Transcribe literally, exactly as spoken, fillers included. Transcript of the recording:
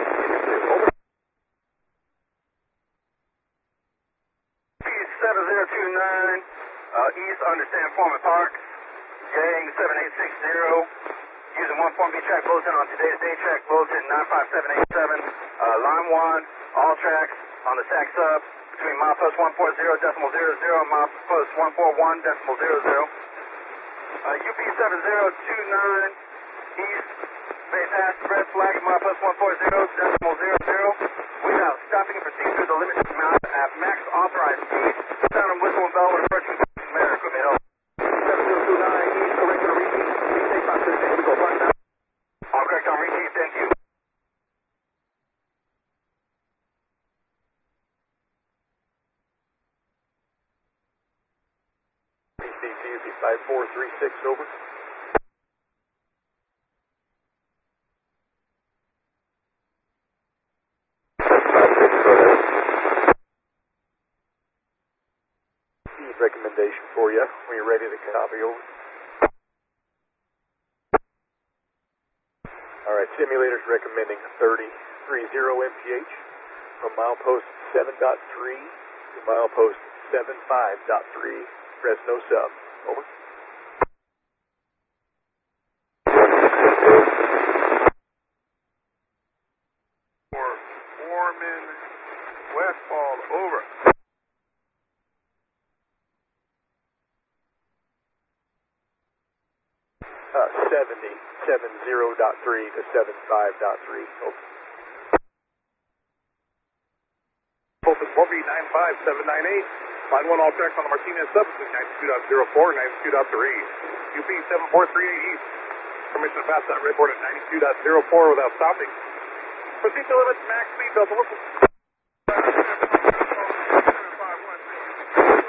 seven zero two nine, uh, East, understand Foreman Park, gang seven eight six zero, using one form B track bulletin on today's day track bulletin nine five seven eight seven, uh, line one, all tracks on the stack sub between milepost one four zero decimal zero zero and milepost one four one decimal zero zero. Uh, U P seven zero two nine, East, base hash, red flag at milepost one four zero decimal zero zero. We now stopping and proceed through the limited amount at max authorized speed. Sound and whistle and bell when approaching Mayor equipment. seven zero two nine, East, correct on repeat. Take five six eight, we go front now. All correct on repeat, thank you. B C C U P five four three six, over. Recommendation for you when you're ready to copy, over. All right, simulators recommending thirty thirty M P H from milepost seven point three to milepost seven five point three, Fresno sub, over. For Foreman Westfall, over. Uh, seventy, seven zero point three to seven five point three, over. Focus four B nine five seven nine eight, line one all tracks on the Martinez sub between ninety-two point zero four and ninety-two point three. U P seven four three eight East, permission to pass that redboard at ninety-two point zero four without stopping. Proceed to limits, max speed, Delta Whistle.